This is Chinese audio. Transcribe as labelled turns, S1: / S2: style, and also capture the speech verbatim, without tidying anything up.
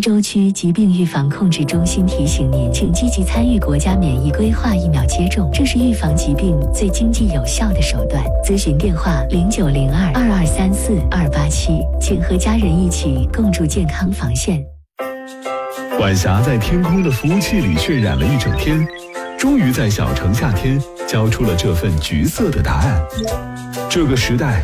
S1: 洲区疾病预防控制中心提醒您，请积极参与国家免疫规划疫苗接种，这是预防疾病最经济有效的手段。咨询电话零九零二二二三四二八七，请和家人一起共筑健康防线。
S2: 晚霞在天空的服务器里渲染了一整天，终于在小城夏天交出了这份橘色的答案。这个时代